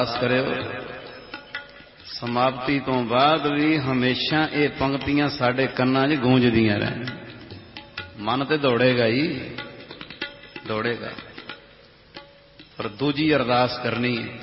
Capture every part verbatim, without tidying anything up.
करियो समाप्ति तो बाद भी हमेशा ये पंक्तियां साडे कन्नां 'च गूंजदियां रहन। मन ते दौड़ेगा ही दौड़ेगा, पर दूजी अरदास करनी है।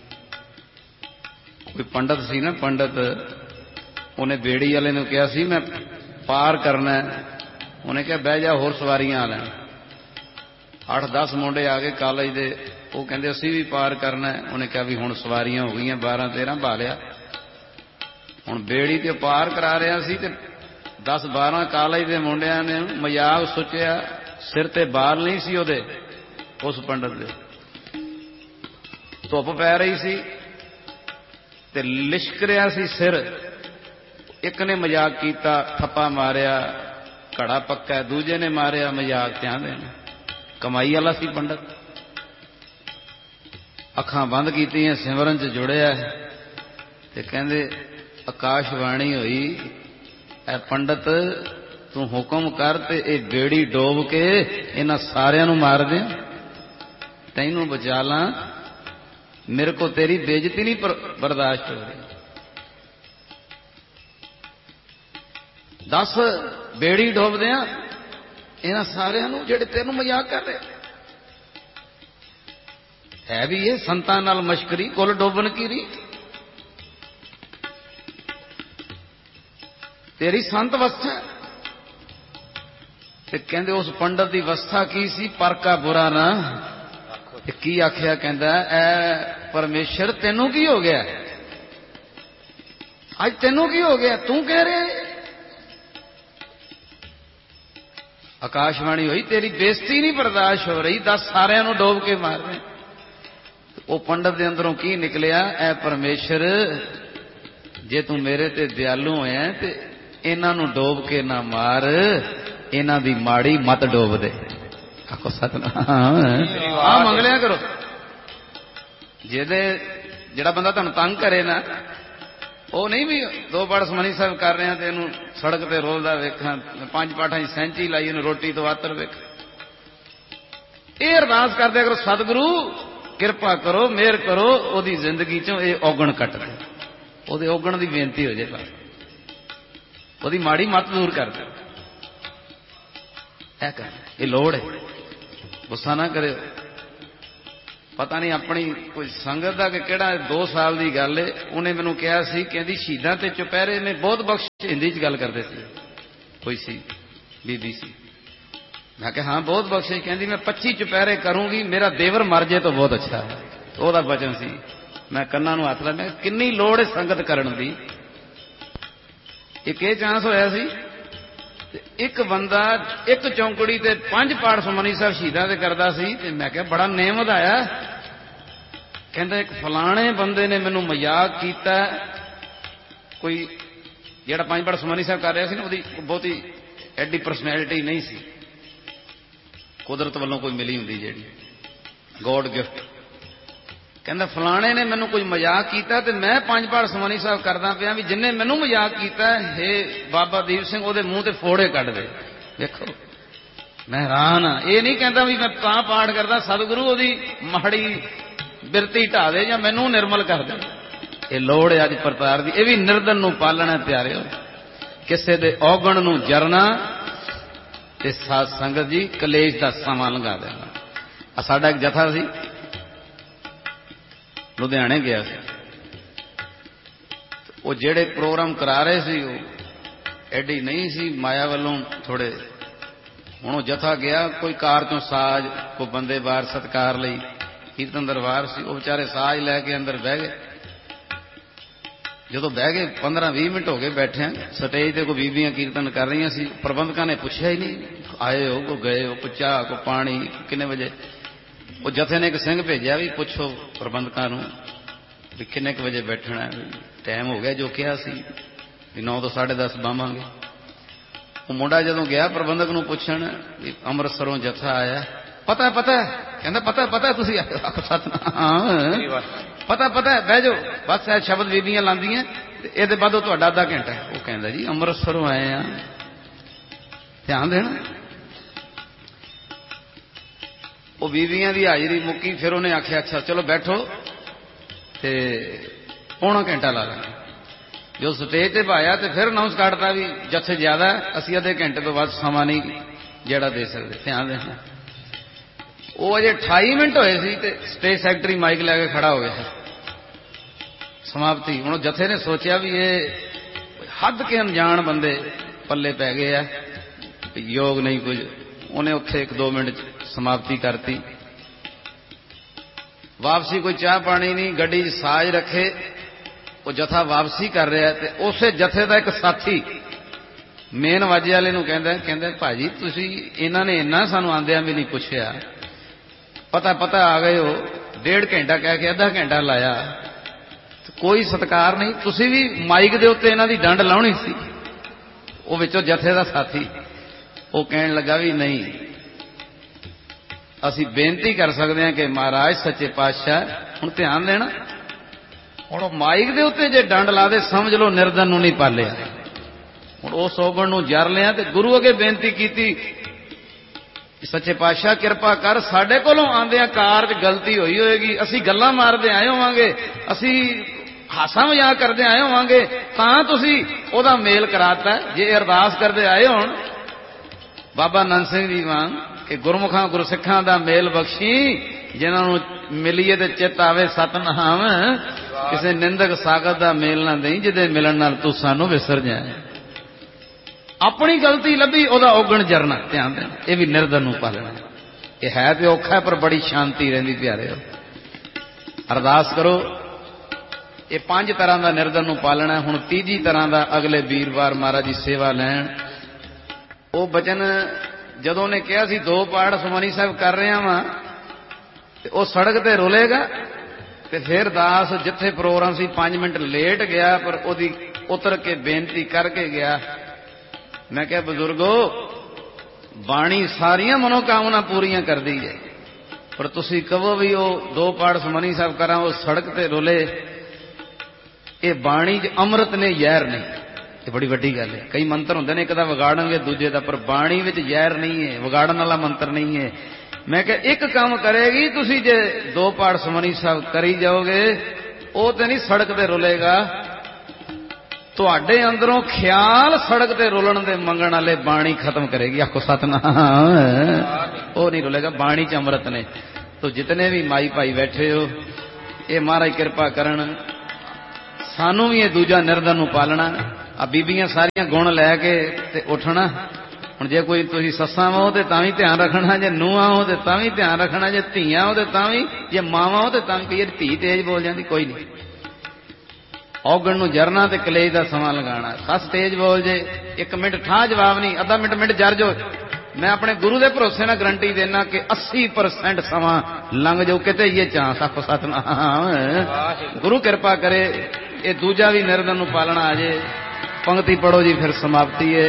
कोई पंडित सी ना, पंडित उन्हें बेड़ी वाले ने कहा सी मैं पार करना है। उन्हें कहा बह जा होर सवारियां आ लैन। अठ दस मुंडे आ गए कॉलेज दे, वो कहते असी भी पार करना है। उन्हें कहा भी हुण सवारियां हो गई बारह तेरह बहा लिया, हुण बेड़ी ते पार करा रहा सी ते दस बारह कॉलेज के मुंडिया ने मजाक सोचिया, सिर ते बाल नहीं सी उहदे उस पंडित दे, धुप पै रही सी ते लिशक रहा सी सिर। एक ने मजाक किया, थप्पा मारिया, घड़ा पक्का, दूजे ने मारिया मजाक, ध्यान देना कमाई वाला सी पंडित। अखां बंद कीतियां, सिमरन च जुड़िया ते कहंदे आकाशवाणी हुई, ऐ पंडित तू हुक्म कर ते ए बेड़ी डोब के इन्हां सारियां नूं मार दे, तैनूं बचा ला, मेरे को तेरी बेइज्जती नहीं बर्दाश्त हो रही। दस बेड़ी डोब दियां इन्हां सारियां नूं जिहड़े तैनूं मजाक कर रहे है भी ये संतां नाल मश्करी, कुल डोबन की री। तेरी संत अवस्था ते कहंदे उस पंडित की अवस्था की सी, पर का बुरा ना ते की आख्या, कहंदा ऐ परमेश्वर तैनूं की हो गया, अज तैनूं की हो गया, तू कह रहे। आकाशवाणी हुई, तेरी बेइज्जती नहीं बर्दाश्त हो रही, दस सारियां नूं डोब के मार रहे। वो पंडित दे अंदरों की निकलिया, ऐ परमेश्वर जे तू मेरे ते दयालु होया ते इन्हां नूं डोब के ना मार, इन्हां दी माड़ी मत डोब दे। आखो सतनाम आ मंगलिया करो। जेदे जिहड़ा बंदा तुहानूं तंग करे ना, वो नहीं भी दो पाठ सुमनी साहब कर रहे हैं तो इहनूं सड़क ते रोलदा वेखां, पंज पाठां दी सैंची लाई, इहनूं रोटी तो आतर वेख। इह अरदास करदे करो, सतगुरु किरपा करो, मेहर करो, ओदी जिंदगी चों ये औगण कट दे, ओदे औगण दी बेनती हो जाए, बस ओदी माड़ी मत दूर कर दे। ऐ कर, ये लोड़ है, गुस्सा ना करे। पता नहीं अपनी कोई संगत दा कि केड़ा दो साल की गल है, उन्हें मैनू कहा सी, कहती शहीदां ते चुपहरे में बहुत बख्श, हिंदी च गल करते थे, कोई सी बीबी सी। मैं कहा हाँ बहुत बख्शिश, कहती मैं पच्ची चुपहरे करूंगी, मेरा देवर मर जाए तो बहुत अच्छा है। ओहदा वचन सी। मैं कन्नां नूं हथ ला, मैं किन्नी लोड़ है संगत करन दी। एक ये चांस होया सी, एक बंदा एक चौंकड़ी ते पंज पाठ सुमनी साहब शहीदां दे करदा सी, ते मैं कहा बड़ा नेम वधाया। कहंदा एक फलाणे बंदे ने मैनूं मजाक कीता, कोई जिहड़ा पंज पाठ सुमनी साहब कर रहा सी ना, ओहदी बहुती एडी परसनैलिटी नहीं सी, कुदरत वालों कोई मिली हुंदी जिहड़ी गॉड गिफ्ट। कहंदा फलाणे ने मैनूं कोई मजाक कीता ते मैं पंज पाठ सुमनी साहब करदा पिया, भी जिन्हें मैनूं मजाक कीता हे बाबा दीप सिंह ओहदे मूँह ते फोड़े कढ दे। देखो मैं हैरान हाँ, ये नहीं कहता भी मैं तां पाठ करदा, सतगुरु ओहदी माड़ी बिरती ढा दे या मैनूं निर्मल कर दे। ये लोड़ है अज परतार दी, ये भी निर्धन नूं पालना प्यारे, किसे दे औगण नूं जरना ते साध संगत जी कलेश दा समा लंघा देना। आ साडा एक जथा सी, लुधियाने गया सी, वो जेड़े प्रोग्राम करा रहे सी वो एडी नहीं सी माया वालों थोड़े। हुण जथा गया, कोई कार चों साज, कोई बंदे बाहर सत्कार लई, कीर्तन दरबार सी, वो बेचारे साज लैके अंदर बह गए। जो बह गए पंद्रह भी मिनट हो गए बैठे, स्टेज ते कोई बीबियां कीर्तन कर रही सी, प्रबंधकां ने पूछा ही नहीं आए हो को गए हो, को चाह को पानी किन्ने बजे। वो जथे ने एक सिंह भेजा भी पुछो प्रबंधकां नूं भी किन्ने क बजे बैठना है, टाइम हो गया जो कहा सी भी नौ तो साढ़े दस बावांगे। वो मुंडा जदों गया प्रबंधक नूं पुछण भी अमृतसरों जथा आया, पता पता कहंदा पता पता तुसीं आखो सतनाम पता पता बह जाओ, बस ऐ शब्द बीबियां लांदियां ते इहदे बादों तुहाडा अद्धा घंटा। वो कहंदा जी अमृतसरों आए आ, ध्यान देना। वो बीबियां की हाजरी मुक्की, फिर उन्हें आख्या अच्छा चलो बैठो, ਤੇ पौना घंटा ला लेंगे। जो स्टेज ते भाया तो फिर अनाउंस करता भी जत्थे ज्यादा असी अद्धे घंटे तो बाद समा नहीं जेड़ा दे सकते। ध्यान देना वो अजे अठाई मिनट होए सी ते स्टेज सैकटरी माइक लैके खड़ा हो गया समाप्ति। हुण जत्थे ने सोचा भी ये हद के अनजान बंदे पल्ले पै गए है, योग नहीं कुछ, उन्हें उत्थे एक दो मिनट समाप्ति करती। वापसी कोई चाह पानी नहीं, गड्डी साज रखे, वो जथा वापसी कर रहा है ते उसे जथे का एक साथी मेन वाजे वाले नूं कहंदा कहंदा भाजी तुसी इन्हां ने इन्ना सानूं आंदियां भी नहीं पुछया, पता पता आ गए हो, डेढ़ घंटा कह के अद्धा घंटा लाया, कोई सत्कार नहीं, तुसी भी माइक दे उत्ते इन्हां दी डंड लाउणी सी। वो विचों जथे दा साथी वो कहण लगा भी नहीं, असी बेनती कर सकते हैं कि महाराज सच्चे पातशाह हुण ध्यान देना, हुण माइक दे उत्ते जे डंड ला दे समझ लो निर्धन नूं नहीं पालिया। हुण उस औगण नूं जर लिया ते गुरु अगे बेनती कीती, सच्चे पातशाह किरपा कर, साडे कोलों आंदियां कार च गलती होई होएगी, असी गल्लां मारदे आए होवांगे, असी हासा मजाक करदे आए होवांगे, तां तुसी ओहदा मेल कराता। जे अरदास करदे आए होण बाबा नंद सिंह जी वांग कि गुरमुखां गुरसिखां दा मेल बख्शी, जिन्हां नूं मिलीए ते चित आवे सतनाम, किसे निंदक सागत दा मेल ना देई, जिदे मिलन नाल तू सानू विसर जाए। अपनी गलती लभी ओहदा औगण जरना। ध्यान देना यह भी निर्धन नूं पालना। यह है तो औखा पर बड़ी शांति रहिंदी प्यारे। अरदास करो, ये पांच तरह का निर्धन नूं पालना। हुण तीजी तरह का अगले वीरवार महाराज जी सेवा लैण। वो बचन जदों ने कहा सी दो पाठ सुमनी साहब कर रहा वा, वो सड़क ते रुलेगा, ते फिर दास जिथे प्रोग्राम सी पांच मिनट लेट गया, पर ओदी उतर के बेनती करके गया। मैं क्या बुजुर्गो, बाणी सारियां मनोकामना पूरियां कर दी है, पर तुसी कहो भी वो दो पाठ सुमनी साहब करा, वो सड़क ते रुले, ये बाणी च अमृत ने जहर नहीं। ये बड़ी वड्डी गल है। कई मंत्र होंदे ने, एक दा विगाड़नगे दूजे दा, पर बाणी विच जहर नहीं है, विगाड़न वाला मंत्र नहीं है। मैं क्या एक काम करेगी, तुसी जे दो पाठ सुमनी साहब करी जाओगे, वो तो नहीं सड़क ते रुलेगा, तुहाडे अंदरों ख्याल सड़क ते रुलण दे मंगण वाले बाणी खत्म करेगी। आखो सतनाम। वो नहीं रुलेगा, बाणी च अमृत ने। तो जितने भी माई भाई बैठे हो, ये महाराज किरपा करन, सानू भी ये दूजा निर्धन नूं पालना। आ बीबियां सारियां गुण लैके ते उठना। हुण जे कोई तुसीं सस्सां हो ते तां भी ध्यान रखना, जे नूहां हो ते तां भी ध्यान रखना, जे धीआं हो ते तां भी, जे मावां हो ते तां भी। कई धी तेज बोल जाती, कोई नहीं, औगण नूं जरना ते कलेज दा समां लगाना। सस तेज बोल जे एक मिनट ठा जवाब नहीं, अद्धा मिनट मिनट जर जो। मैं अपने गुरु दे भरोसे नाल गारंटी देना कि अस्सी परसेंट समां लंघ जाऊ, किते ये चांस। आखो सतनाम। गुरु किरपा करे ये दूजा भी निर्धन नूं पालना आ जे। पंक्ति पढ़ो जी, फिर समाप्ति है।